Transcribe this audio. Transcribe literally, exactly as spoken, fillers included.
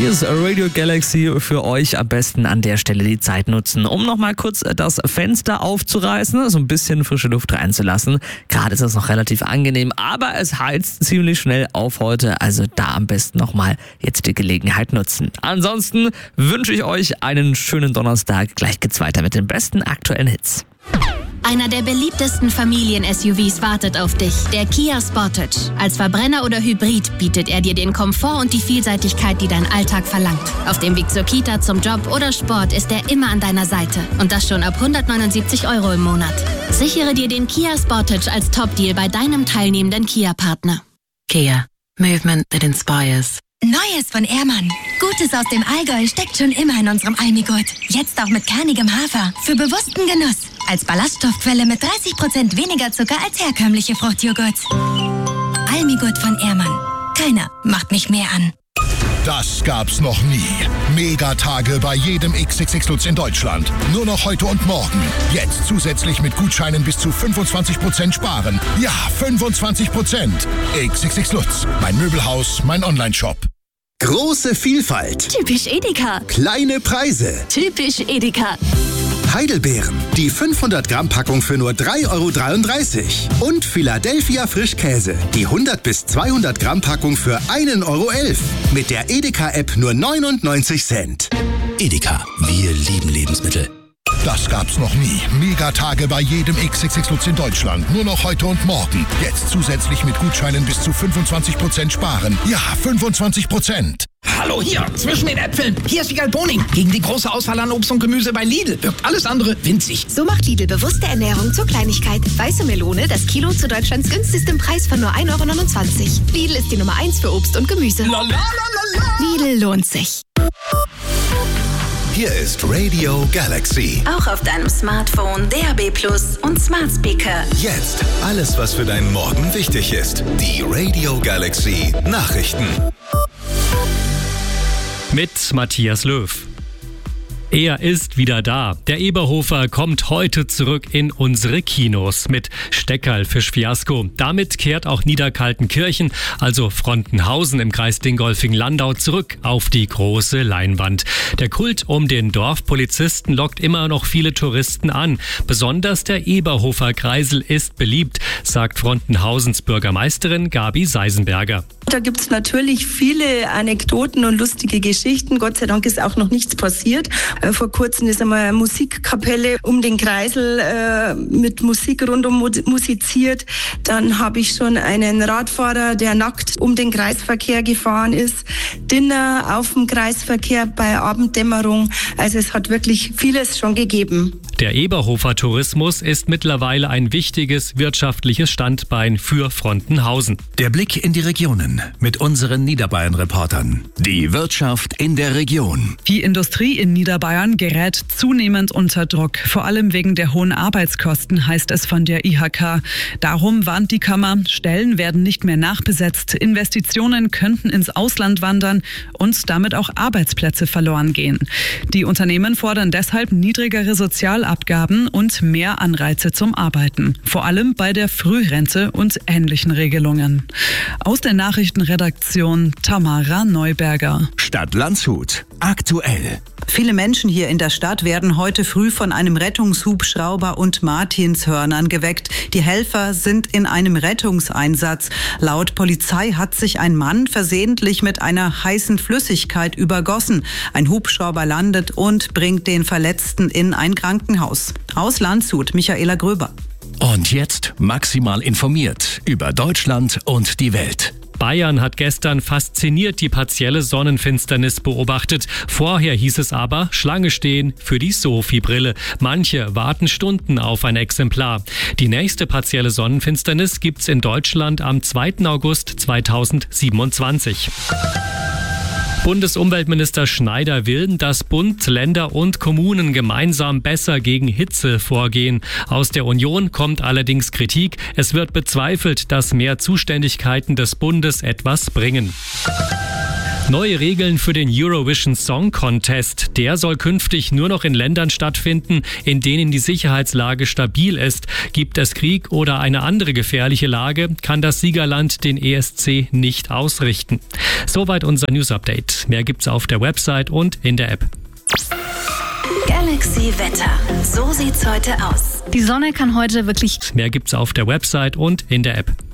Hier ist Radio Galaxy für euch. Am besten an der Stelle die Zeit nutzen, um nochmal kurz das Fenster aufzureißen, so ein bisschen frische Luft reinzulassen. Gerade ist es noch relativ angenehm, aber es heizt ziemlich schnell auf heute. Also da am besten nochmal jetzt die Gelegenheit nutzen. Ansonsten wünsche ich euch einen schönen Donnerstag. Gleich geht's weiter mit den besten aktuellen Hits. Einer der beliebtesten Familien-S U Vs wartet auf dich, der Kia Sportage. Als Verbrenner oder Hybrid bietet er dir den Komfort und die Vielseitigkeit, die dein Alltag verlangt. Auf dem Weg zur Kita, zum Job oder Sport ist er immer an deiner Seite. Und das schon ab hundertneunundsiebzig Euro im Monat. Sichere dir den Kia Sportage als Top-Deal bei deinem teilnehmenden Kia-Partner. Kia. Movement that inspires. Neues von Ehrmann. Gutes aus dem Allgäu steckt schon immer in unserem Almigurt. Jetzt auch mit kernigem Hafer. Für bewussten Genuss. Als Ballaststoffquelle mit dreißig Prozent weniger Zucker als herkömmliche Fruchtjoghurt. Almigurt von Ehrmann. Keiner macht mich mehr an. Das gab's noch nie. Megatage bei jedem X X X Lutz in Deutschland. Nur noch heute und morgen. Jetzt zusätzlich mit Gutscheinen bis zu fünfundzwanzig Prozent sparen. Ja, fünfundzwanzig Prozent. X X X Lutz. Mein Möbelhaus, mein Onlineshop. Große Vielfalt. Typisch Edeka. Kleine Preise. Typisch Edeka. Heidelbeeren. Die fünfhundert Gramm Packung für nur drei Euro dreiunddreißig. Und Philadelphia Frischkäse. Die hundert bis zweihundert Gramm Packung für ein Euro elf. Mit der Edeka-App nur neunundneunzig Cent. Edeka. Wir lieben Lebensmittel. Das gab's noch nie. Megatage bei jedem X X X Lutz in Deutschland. Nur noch heute und morgen. Jetzt zusätzlich mit Gutscheinen bis zu fünfundzwanzig Prozent sparen. Ja, fünfundzwanzig Prozent. Hallo hier, zwischen den Äpfeln. Hier ist Wiegald Boning. Gegen die große Auswahl an Obst und Gemüse bei Lidl wirkt alles andere winzig. So macht Lidl bewusste Ernährung zur Kleinigkeit. Weiße Melone, das Kilo zu Deutschlands günstigstem Preis von nur ein Euro neunundzwanzig. Lidl ist die Nummer eins für Obst und Gemüse. Lalalala. Lidl lohnt sich. Hier ist Radio Galaxy. Auch auf deinem Smartphone, D A B Plus und Smart Speaker. Jetzt alles, was für deinen Morgen wichtig ist. Die Radio Galaxy Nachrichten. Mit Matthias Löw. Er ist wieder da. Der Eberhofer kommt heute zurück in unsere Kinos mit Steckerl Fischfiasko. Damit kehrt auch Niederkaltenkirchen, also Frontenhausen im Kreis Dingolfing-Landau, zurück auf die große Leinwand. Der Kult um den Dorfpolizisten lockt immer noch viele Touristen an. Besonders der Eberhofer Kreisel ist beliebt, sagt Frontenhausens Bürgermeisterin Gabi Seisenberger. Da gibt es natürlich viele Anekdoten und lustige Geschichten. Gott sei Dank ist auch noch nichts passiert. Äh, vor kurzem ist einmal eine Musikkapelle um den Kreisel äh, mit Musik rundum musiziert. Dann habe ich schon einen Radfahrer, der nackt um den Kreisverkehr gefahren ist. Dinner auf dem Kreisverkehr bei Abenddämmerung. Also es hat wirklich vieles schon gegeben. Der Eberhofer Tourismus ist mittlerweile ein wichtiges wirtschaftliches Standbein für Frontenhausen. Der Blick in die Regionen mit unseren Niederbayern-Reportern. Die Wirtschaft in der Region. Die Industrie in Niederbayern gerät zunehmend unter Druck. Vor allem wegen der hohen Arbeitskosten, heißt es von der I H K. Darum warnt die Kammer, Stellen werden nicht mehr nachbesetzt, Investitionen könnten ins Ausland wandern und damit auch Arbeitsplätze verloren gehen. Die Unternehmen fordern deshalb niedrigere Sozialabgaben und mehr Anreize zum Arbeiten. Vor allem bei der Frührente und ähnlichen Regelungen. Aus der Nachrichtenredaktion Tamara Neuberger. Stadt Landshut. Aktuell. Viele Menschen hier in der Stadt werden heute früh von einem Rettungshubschrauber und Martinshörnern geweckt. Die Helfer sind in einem Rettungseinsatz. Laut Polizei hat sich ein Mann versehentlich mit einer heißen Flüssigkeit übergossen. Ein Hubschrauber landet und bringt den Verletzten in ein Krankenhaus. Aus Landshut, Michaela Gröber. Und jetzt maximal informiert über Deutschland und die Welt. Bayern hat gestern fasziniert die partielle Sonnenfinsternis beobachtet. Vorher hieß es aber, Schlange stehen für die Sophie-Brille. Manche warten Stunden auf ein Exemplar. Die nächste partielle Sonnenfinsternis gibt's in Deutschland am zweiten August zweitausendsiebenundzwanzig. Bundesumweltminister Schneider will, dass Bund, Länder und Kommunen gemeinsam besser gegen Hitze vorgehen. Aus der Union kommt allerdings Kritik. Es wird bezweifelt, dass mehr Zuständigkeiten des Bundes etwas bringen. Neue Regeln für den Eurovision Song Contest. Der soll künftig nur noch in Ländern stattfinden, in denen die Sicherheitslage stabil ist. Gibt es Krieg oder eine andere gefährliche Lage, kann das Siegerland den E S C nicht ausrichten. Soweit unser News-Update. Mehr gibt's auf der Website und in der App. Galaxy Wetter. So sieht's heute aus. Die Sonne kann heute wirklich... Mehr gibt's auf der Website und in der App.